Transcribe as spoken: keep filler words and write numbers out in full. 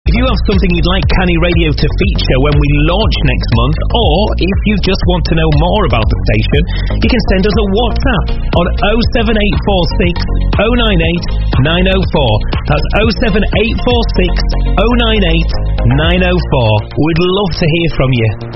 If you have something you'd like Canny Radio to feature when we launch next month, or if you just want to know more about the station, you can send us a WhatsApp on oh seven eight four six, oh nine eight, nine oh four. That's oh seven eight four six, oh nine eight, nine oh four. We'd love to hear from you.